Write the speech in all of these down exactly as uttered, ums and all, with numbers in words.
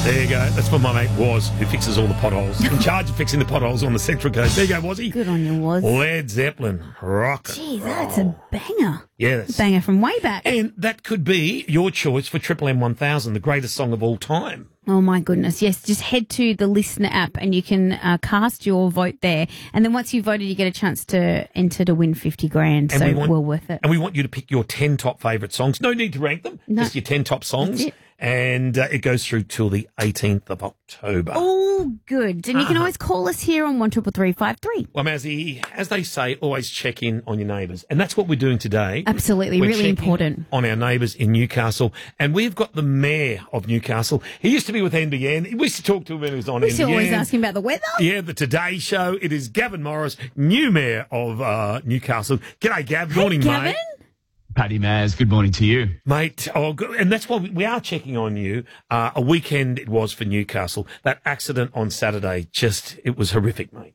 There you go. That's what my mate Was, who fixes all the potholes. In charge of fixing the potholes on the Central Coast. There you go, Was he? Good on you, Was. Led Zeppelin. Rock. Gee, that's a banger. Yes. Banger from way back. And that could be your choice for Triple M one thousand, the greatest song of all time. Oh, my goodness. Yes, just head to the Listener app and you can uh, cast your vote there. And then once you've voted, you get a chance to enter to win fifty grand. And so we want, well worth it. And we want you to pick your ten top favourite songs. No need to rank them. No. Just your ten top songs. That's it. And uh, it goes through till the eighteenth of October. Oh, good. And you can Uh-huh. always call us here on one triple three five three. Well, Mazzy, as they say, always check in on your neighbours. And that's what we're doing today. Absolutely. We're Really checking important. on our neighbours in Newcastle. And we've got the mayor of Newcastle. He used to be with N B N. We used to talk to him when he was on We N B N. should always ask him about the weather. Yeah, the Today Show. It is Gavin Morris, new mayor of uh, Newcastle. G'day, Gav. Hey, Morning, Gavin. mate. Paddy Maz, good morning to you. Mate, oh, good. And that's why we- we are checking on you. Uh, a weekend it was for Newcastle. That accident on Saturday, just, it was horrific, mate.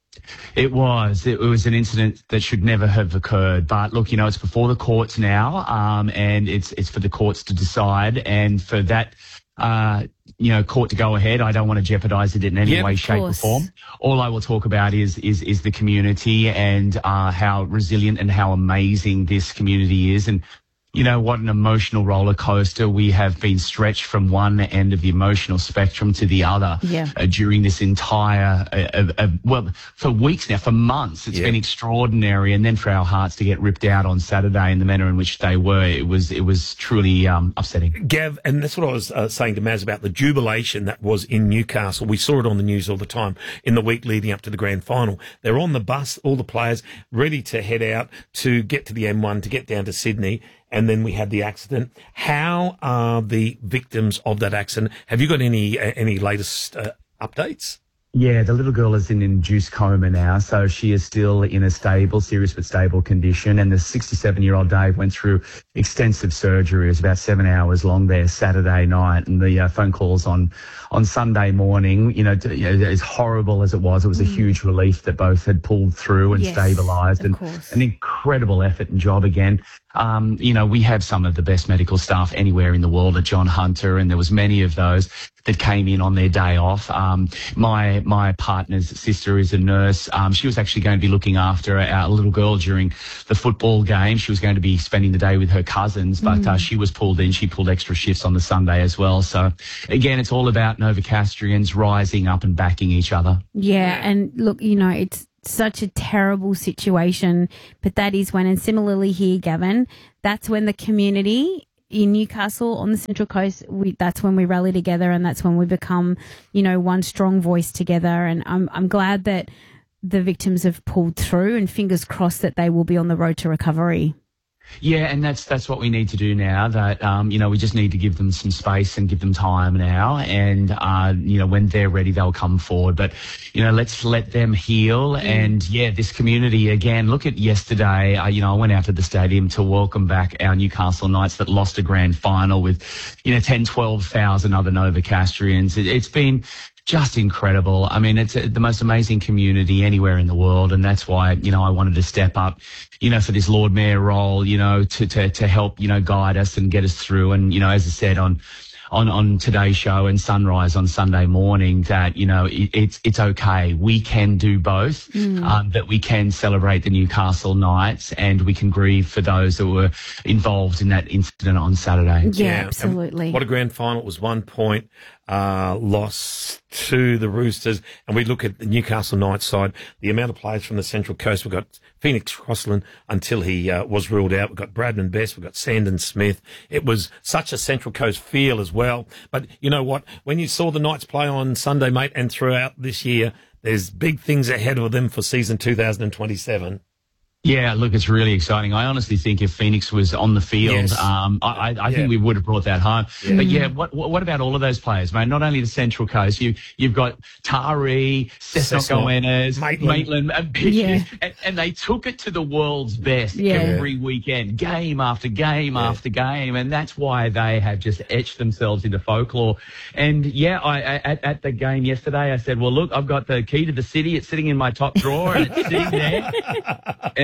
It was. It was an incident that should never have occurred. But look, you know, it's before the courts now, um, and it's it's for the courts to decide. And for that, uh, you know, court to go ahead, I don't want to jeopardise it in any Yep, way, of shape, or course. form. All I will talk about is is is the community and uh, how resilient and how amazing this community is. And you know, what an emotional roller coaster. We have been stretched from one end of the emotional spectrum to the other Yeah. uh, during this entire, uh, uh, uh, well, for weeks now, for months. It's Yeah. been extraordinary. And then for our hearts to get ripped out on Saturday in the manner in which they were, it was, it was truly um, upsetting. Gav, and that's what I was uh, saying to Maz about the jubilation that was in Newcastle. We saw it on the news all the time in the week leading up to the grand final. They're on the bus, all the players ready to head out to get to the M one, to get down to Sydney. And then we had the accident. How are the victims of that accident? Have you got any uh, any latest uh, updates? Yeah, the little girl is in induced coma now, so she is still in a stable, serious but stable condition. And the sixty-seven-year-old Dave went through extensive surgery. It was about seven hours long there Saturday night, and the uh, phone calls on on Sunday morning, you know, to, you know, as horrible as it was, it was a huge relief that both had pulled through and Yes, stabilised, of and course. an incredible effort and job again. Um, you know, we have some of the best medical staff anywhere in the world at John Hunter, and there was many of those that came in on their day off. Um, my my partner's sister is a nurse. Um, she was actually going to be looking after our little girl during the football game. She was going to be spending the day with her cousins, but uh, she was pulled in. She pulled extra shifts on the Sunday as well. So, again, it's all about Novocastrians rising up and backing each other. Yeah, and look, you know, it's such a terrible situation, but that is when, and similarly here, Gavin, that's when the community in Newcastle on the Central Coast, we, that's when we rally together, and that's when we become, you know, one strong voice together. And I'm I'm glad that the victims have pulled through, and fingers crossed that they will be on the road to recovery. Yeah, and that's that's what we need to do now. That um, you know, we just need to give them some space and give them time now. And uh, you know, when they're ready, they'll come forward. But you know, let's let them heal. Mm. And yeah, this community again. Look at yesterday. Uh, you know, I went out to the stadium to welcome back our Newcastle Knights that lost a grand final with, you know, ten, twelve thousand other Novocastrians. It, it's been just incredible. I mean, it's a, the most amazing community anywhere in the world, and that's why, you know, I wanted to step up, you know, for this Lord Mayor role, you know, to to to help, you know, guide us and get us through. And you know, as I said on on on Today's Show and Sunrise on Sunday morning, that you know, it, it's it's okay. We can do both. Mm. Um, that we can celebrate the Newcastle Knights and we can grieve for those that were involved in that incident on Saturday. Yeah, Yeah, absolutely. and what a grand final. It was one point uh, loss to the Roosters. And we look at the Newcastle Knights side, the amount of players from the Central Coast. We've got Phoenix Crossland until he uh, was ruled out. We've got Bradman Best. We've got Sandon Smith. It was such a Central Coast feel as well. But you know what? When you saw the Knights play on Sunday, mate, and throughout this year, there's big things ahead of them for season two thousand twenty-seven. Yeah, look, it's really exciting. I honestly think if Phoenix was on the field, Yes. um, I, I, I Yeah. think we would have brought that home. Yeah. But yeah, what, what what about all of those players, mate? Not only the Central Coast, you you've got Tari, Cessnock Cessnock, Goennes, Maitland. Maitland, and, Yeah. and, and they took it to the world's best Yeah. every weekend, game after game Yeah. after game, and that's why they have just etched themselves into folklore. And yeah, I, I at, at the game yesterday, I said, well, look, I've got the key to the city. It's sitting in my top drawer, and it's sitting there. And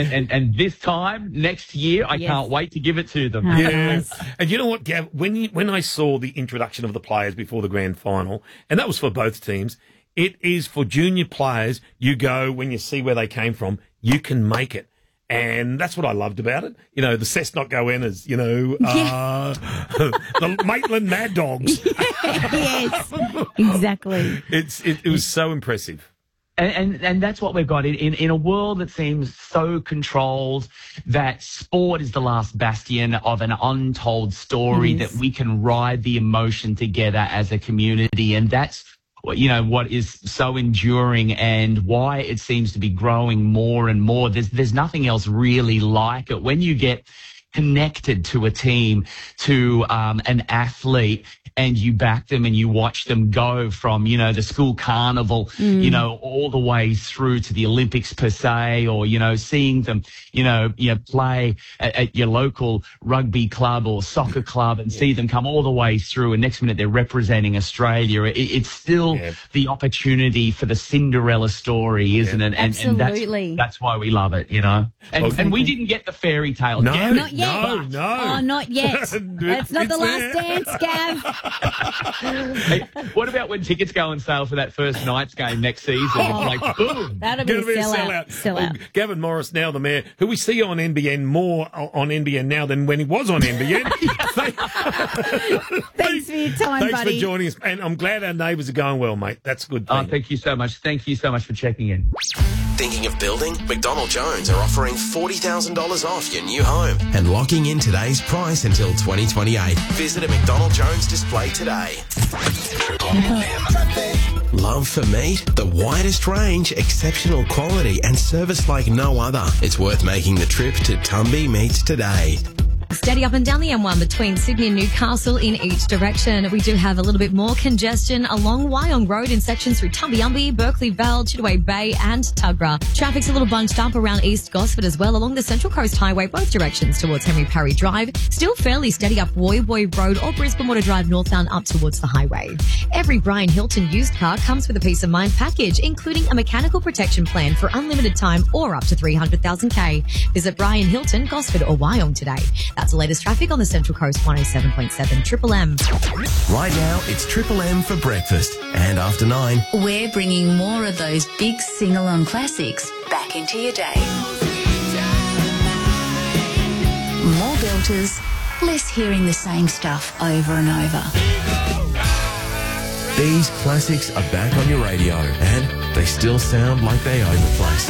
and, and, and this time, next year, I Yes. can't wait to give it to them. Oh, Yeah, nice. and you know what, Gav? When you, when I saw the introduction of the players before the grand final, and that was for both teams, it is for junior players. You go when you see where they came from, you can make it. And that's what I loved about it. You know, the Cessnock Goannas, you know, uh, the Maitland Mad Dogs. Yes, exactly. It's it, it was so impressive. And, and and that's what we've got in, in in a world that seems so controlled, that sport is the last bastion of an untold story, Yes. that we can ride the emotion together as a community, and that's what, you know, what is so enduring and why it seems to be growing more and more. There's there's nothing else really like it. When you get connected to a team, to um, an athlete, and you back them and you watch them go from, you know, the school carnival, Mm. you know, all the way through to the Olympics per se, or, you know, seeing them, you know, you know play at, at your local rugby club or soccer club and see them come all the way through, and next minute they're representing Australia. It, it's still Yeah. the opportunity for the Cinderella story, isn't it? And, and Absolutely. that's, that's why we love it, you know. And, Well, and we didn't get the fairy tale. No, Gary, Not yet. no, no. Oh, not yet. It's not the It's last there. dance, Gav. Hey, what about when tickets go on sale for that first night's game next season? It's like, boom. That'll be a Gonna be a sellout. sellout. Sellout. Oh, Gavin Morris, now the mayor, who we see on N B N more o- on N B N now than when he was on N B N. Thanks for your time, Thanks buddy. for joining us, and I'm glad our neighbours are going well, mate. That's a good thing. Oh, thank you so much. Thank you so much for checking in. Thinking of building? McDonald Jones are offering forty thousand dollars off your new home and locking in today's price until twenty twenty-eight. Visit a McDonald Jones display today. Love for meat? The widest range, exceptional quality and service like no other. It's worth making the trip to Tumby Meats today. Steady up and down the M one between Sydney and Newcastle in each direction. We do have a little bit more congestion along Wyong Road in sections through Tumbyumby, Berkeley Vale, Chitaway Bay and Tuggerah. Traffic's a little bunched up around East Gosford as well along the Central Coast Highway, both directions towards Henry Parry Drive. Still fairly steady up Woy Road or Brisbane Water Drive northbound up towards the highway. Every Brian Hilton used car comes with a peace of mind package, including a mechanical protection plan for unlimited time or up to three hundred thousand K. Visit Brian Hilton, Gosford or Wyong today. That's the latest traffic on the Central Coast one oh seven point seven Triple M. Right now, it's Triple M for breakfast. And after nine, We're bringing more of those big sing-along classics back into your day. More belters, less hearing the same stuff over and over. these classics are back on your radio and they still sound like they own the place.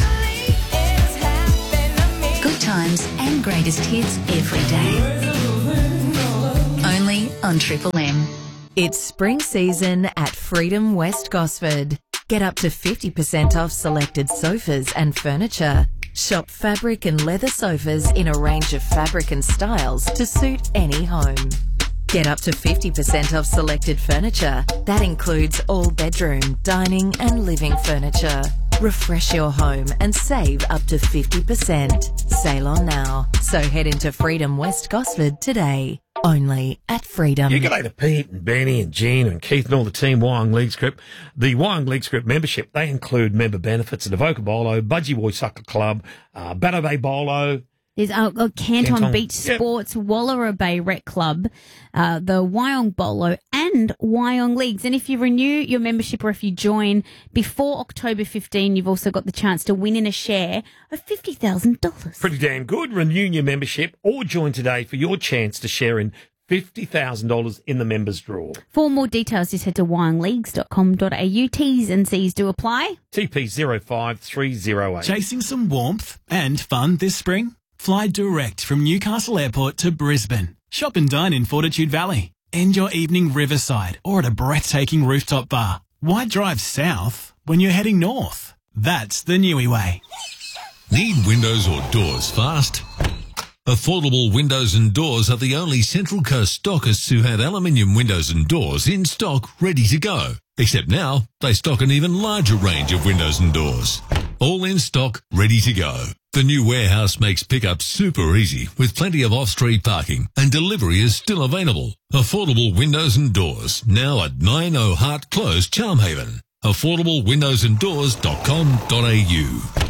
Good times and greatest hits every day. Only on Triple M. It's spring season at Freedom West Gosford. Get up to fifty percent off selected sofas and furniture. Shop fabric and leather sofas in a range of fabric and styles to suit any home. Get up to fifty percent off selected furniture. That includes all bedroom, dining and living furniture. Refresh your home and save up to fifty percent. Sale on now. So head into Freedom West Gosford today. Only at Freedom. Yeah, g'day to Pete and Benny and Jean and Keith and all the team Wyong League Script. The Wyong League Script membership, they include member benefits at Avoca Bolo, Budgie Boy Soccer Club, uh, Batto Bay Bolo. There's uh, uh, Canton, Canton, Beach yep. Sports, Wallara Bay Rec Club, uh, the Wyong Bolo and Wyong Leagues. And if you renew your membership or if you join before October fifteenth, you've also got the chance to win in a share of fifty thousand dollars. Pretty damn good. Renew your membership or join today for your chance to share in fifty thousand dollars in the members draw. For more details, just head to wyong leagues dot com dot a u. T's and C's do apply. T P zero five three zero eight. Chasing some warmth and fun this spring? Fly direct from Newcastle Airport to Brisbane. Shop and dine in Fortitude Valley. End your evening riverside or at a breathtaking rooftop bar. Why drive south when you're heading north? That's the Newy way. Need windows or doors fast? Affordable Windows and Doors are the only Central Coast stockists who have aluminium windows and doors in stock ready to go. Except now, they stock an even larger range of windows and doors. All in stock, ready to go. The new warehouse makes pickup super easy with plenty of off-street parking and delivery is still available. Affordable Windows and Doors, now at nine oh Hart Close, Charmhaven. affordable windows and doors dot com dot a u.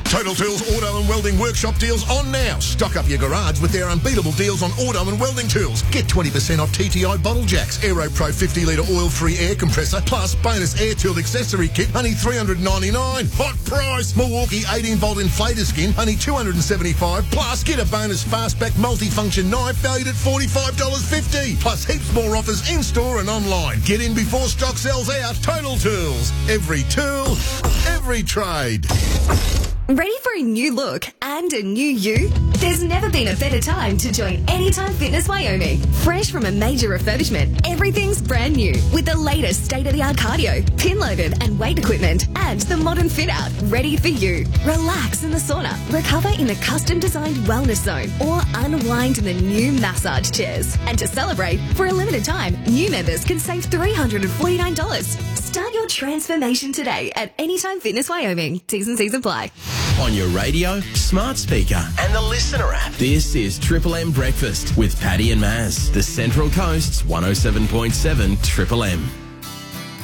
Total Tools Auto and Welding Workshop deals on now. Stock up your garage with their unbeatable deals on auto and welding tools. Get twenty percent off T T I bottle jacks, Aero Pro fifty litre oil-free air compressor, plus bonus air tool accessory kit, only three hundred ninety-nine dollars. Hot price! Milwaukee eighteen volt inflator skin, only two hundred seventy-five dollars. Plus, get a bonus fastback multifunction knife valued at forty-five dollars fifty. Plus, heaps more offers in-store and online. Get in before stock sells out. Total Tools. Every tool, every trade. Ready for a new look and a new you? There's never been a better time to join Anytime Fitness Wyoming. Fresh from a major refurbishment, everything's brand new with the latest state-of-the-art cardio, pin-loaded and weight equipment, and the modern fit-out ready for you. Relax in the sauna, recover in the custom-designed wellness zone, or unwind in the new massage chairs. And to celebrate, for a limited time, new members can save three hundred forty-nine dollars. Start your transformation today at Anytime Fitness Wyoming. T's and C's apply. On your radio, smart speaker, and the Listener app. This is Triple M Breakfast with Paddy and Maz, the Central Coast's one oh seven point seven Triple M.